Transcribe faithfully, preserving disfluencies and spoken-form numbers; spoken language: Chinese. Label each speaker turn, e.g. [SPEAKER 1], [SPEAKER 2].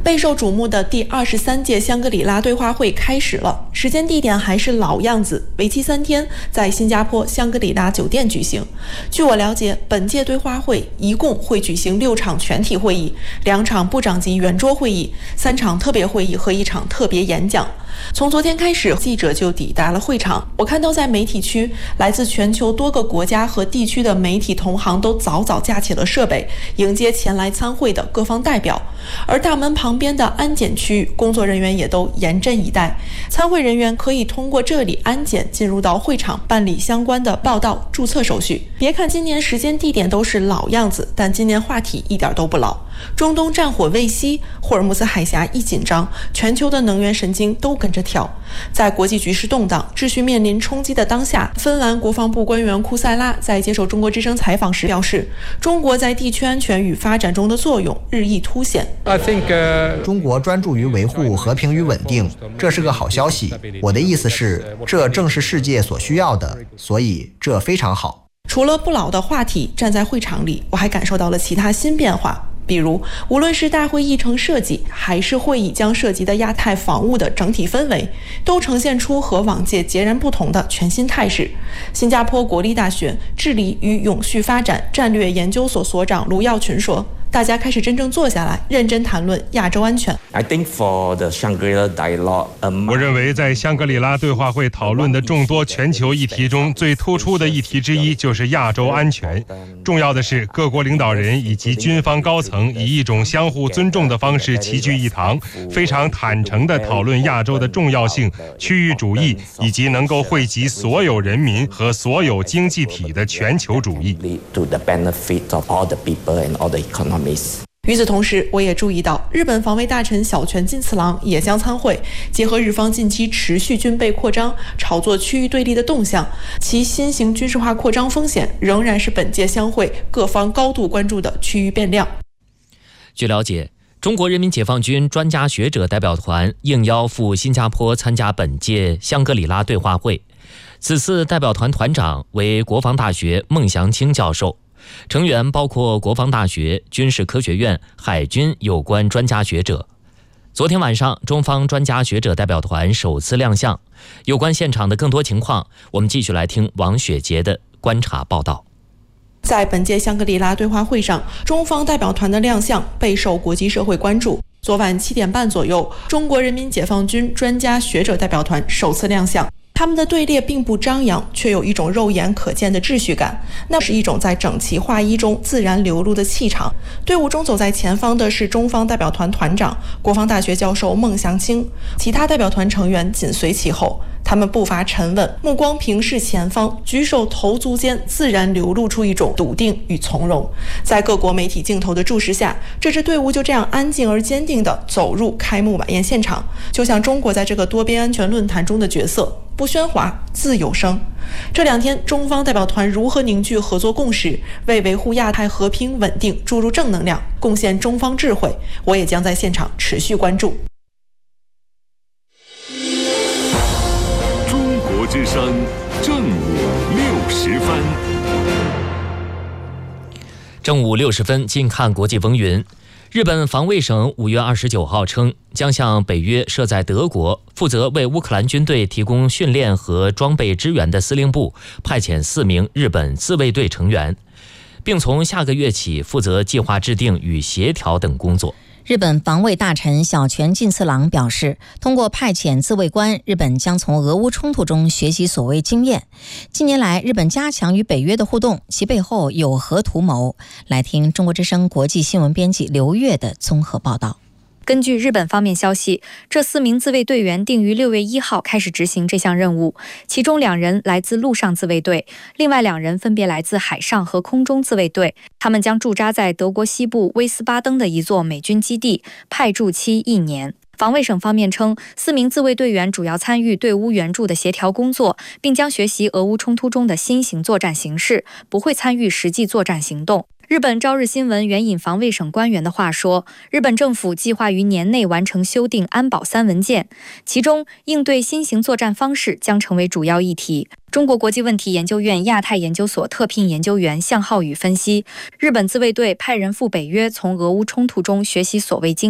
[SPEAKER 1] 备受瞩目的第二十三届香格里拉对话会开始了，时间地点还是老样子，为期三天，在新加坡香格里拉酒店举行。据我了解，本届对话会一共会举行六场全体会议，两场部长级圆桌会议，三场特别会议和一场特别演讲。从昨天开始，记者就抵达了会场。我看到在媒体区，来自全球多个国家和地区的媒体同行都早早架起了设备，迎接前来参会的各方代表。而大门旁边的安检区域，工作人员也都严阵以待。参会人员可以通过这里安检进入到会场，办理相关的报到、注册手续。别看今年时间地点都是老样子，但今年话题一点都不老。中东战火未息，霍尔木兹海峡一紧张，全球的能源神经都跟着跳。在国际局势动荡、秩序面临冲击的当下，芬兰国防部官员库塞拉在接受中国之声采访时表示，中国在地区安全与发展中的作用日益凸显。
[SPEAKER 2] I think, uh...
[SPEAKER 3] 中国专注于维护和平与稳定，这是个好消息。我的意思是，这正是世界所需要的，所以这非常好。
[SPEAKER 1] 除了不老的话题，站在会场里，我还感受到了其他新变化。比如，无论是大会议程设计，还是会议将涉及的亚太防务的整体氛围，都呈现出和往届截然不同的全新态势。新加坡国立大学治理与永续发展战略研究所所长卢耀群说，大家开始真正坐下来，认真谈论亚洲安全。
[SPEAKER 4] I think for the Shangri-La dialogue, um,
[SPEAKER 5] 我认为在香格里拉对话会讨论的众多全球议题中，最突出的议题之一就是亚洲安全。重要的是，各国领导人以及军方高层以一种相互尊重的方式齐聚一堂，非常坦诚地讨论亚洲的重要性、区域主义以及能够惠及所有人民和所有经济体的全球主义。
[SPEAKER 1] 与此同时，我也注意到日本防卫大臣小泉进次郎也将参会，结合日方近期持续军备扩张、炒作区域对立的动向，其新型军事化扩张风险仍然是本届相会各方高度关注的区域变量。
[SPEAKER 6] 据了解，中国人民解放军专家学者代表团应邀赴新加坡参加本届香格里拉对话会。此次代表团团长为国防大学孟祥清教授，成员包括国防大学、军事科学院、海军有关专家学者。昨天晚上，中方专家学者代表团首次亮相。有关现场的更多情况，我们继续来听王雪杰的观察报道。
[SPEAKER 1] 在本届香格里拉对话会上，中方代表团的亮相备受国际社会关注。昨晚七点半左右，中国人民解放军专家学者代表团首次亮相。他们的队列并不张扬，却有一种肉眼可见的秩序感，那是一种在整齐划一中自然流露的气场。队伍中走在前方的是中方代表团团长、国防大学教授孟祥清，其他代表团成员紧随其后。他们步伐沉稳，目光平视前方，举手投足间自然流露出一种笃定与从容。在各国媒体镜头的注视下，这支队伍就这样安静而坚定地走入开幕晚宴现场，就像中国在这个多边安全论坛中的角色，不喧哗，自有声。这两天，中方代表团如何凝聚合作共识，为维护亚太和平稳定注入正能量，贡献中方智慧，我也将在现场持续关注。
[SPEAKER 7] 之声正午六十分，
[SPEAKER 6] 正午六十分，近看国际风云。日本防卫省五月二十九号称，将向北约设在德国、负责为乌克兰军队提供训练和装备支援的司令部派遣四名日本自卫队成员，并从下个月起负责计划制定与协调等工作。
[SPEAKER 8] 日本防卫大臣小泉进次郎表示，通过派遣自卫官，日本将从俄乌冲突中学习所谓经验。近年来，日本加强与北约的互动，其背后有何图谋？来听中国之声国际新闻编辑刘越的综合报道。
[SPEAKER 9] 根据日本方面消息，这四名自卫队员定于六月一号开始执行这项任务，其中两人来自陆上自卫队，另外两人分别来自海上和空中自卫队。他们将驻扎在德国西部威斯巴登的一座美军基地，派驻期一年。防卫省方面称，四名自卫队员主要参与对乌援助的协调工作，并将学习俄乌冲突中的新型作战形势，不会参与实际作战行动。日本朝日新闻援引防卫省官员的话说，日本政府计划于年内完成修订安保三文件，其中应对新型作战方式将成为主要议题。中国国际问题研究院亚太研究所特聘研究员向浩宇分析，日本自卫队派人赴北约，从俄乌冲突中学习所谓经